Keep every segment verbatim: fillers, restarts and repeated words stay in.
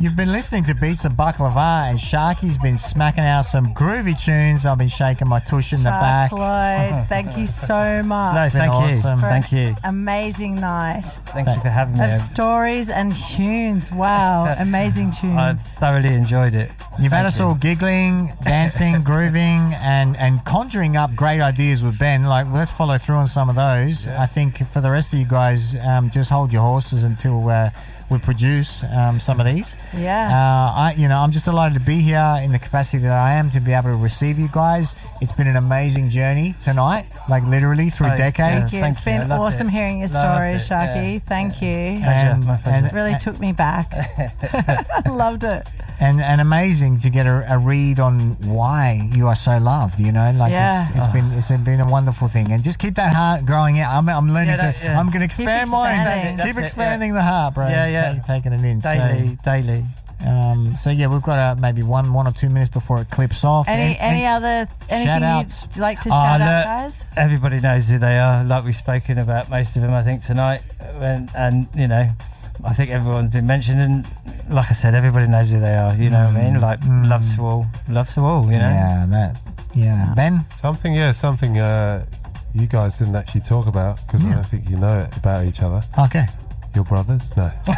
You've been listening to Beats of Baklava, and Sharky's been smacking out some groovy tunes. I've been shaking my tush in the back. Lloyd, thank you so much. No, thank awesome. you. For Thank you. Amazing night Thank you for having me. of stories and tunes. Wow, amazing tunes. I've thoroughly enjoyed it. You've had Thank us you. all giggling, dancing, grooving, and, and conjuring up great ideas with Ben. Like, let's follow through on some of those. Yeah. I think for the rest of you guys, um, just hold your horses until uh, we produce um, some of these. Yeah. Uh, I, you know, I'm just delighted to be here in the capacity that I am to be able to receive you guys. It's been an amazing journey tonight, like literally through Oh, decades. Thank you. Thank It's you. I been loved awesome it. hearing your Loved stories, it, Sharky. yeah. Thank you. And, my pleasure. It really took me back. Loved it. and and amazing to get a, a read on why you are so loved. You know, like Yeah. it's, it's been it's been a wonderful thing, and just keep that heart growing out. I'm, I'm learning Yeah, that- to. yeah. I'm going to expand mine. expanding. Keep That's it, expanding the heart, bro. Yeah, yeah. Take- taking it in Daily, daily. So, um, so yeah, we've got uh, maybe one one or two minutes before it clips off. Any And- any and- other anything shout-outs? you'd like to Oh, shout out, look, guys? Everybody knows who they are, like we've spoken about most of them, I think, tonight. And, and you know, I think everyone's been mentioned. And like I said, everybody knows who they are, you know what I mean? Like, Mm. loves to all, loves to all, you know? Yeah, that. Yeah, Ben. Something, yeah, something uh, you guys didn't actually talk about because I Yeah. don't think you know it about each other. Okay. Your brothers? No. uh, you're,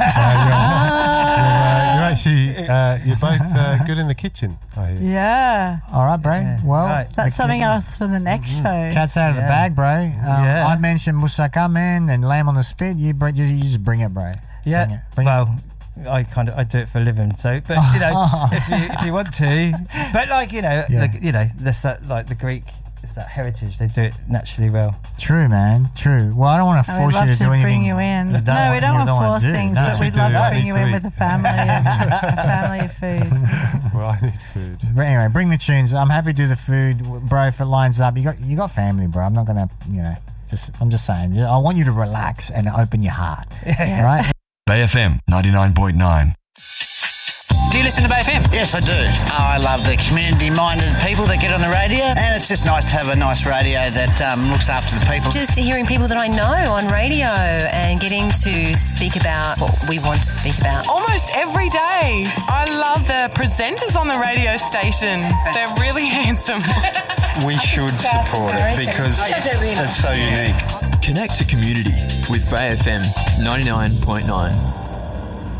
uh, you're actually, uh, you're both uh, good in the kitchen, I hear. Yeah. All right, bro. Yeah, Well, right. That's the something cat- else for the next show. Cat's out of the Yeah. bag, bro. Um, Yeah. I mentioned moussaka, man, and lamb on the spit. You, br- you, you just bring it, bro. Bring Yeah, it. Bring it. well, I kind of I do it for a living, so but you know if you if you want to, but like you know Yeah. like, you know there's that like the Greek, it's that heritage, they do it naturally well. True, man. True. Well, I don't want to And force we'd you love to to do anything. bring you in. you No, don't we want- don't you want to wanna force do. things, No. but we we'd do. love to I bring need you to in eat. with a family of, family of food. Well, I need food. But anyway, bring the tunes. I'm happy to do the food, bro. If it lines up, you got you got family, bro. I'm not gonna, you know, just I'm just saying. I want you to relax and open your heart. Yeah. All right. Bay F M ninety-nine point nine. Do you listen to Bay F M? Yes, I do. Oh, I love the community-minded people that get on the radio, and it's just nice to have a nice radio that um, looks after the people. Just hearing people that I know on radio and getting to speak about what we want to speak about. Almost every day. I love the presenters on the radio station. They're really handsome. We should support it because it's so unique. Connect to community with Bay F M ninety-nine point nine.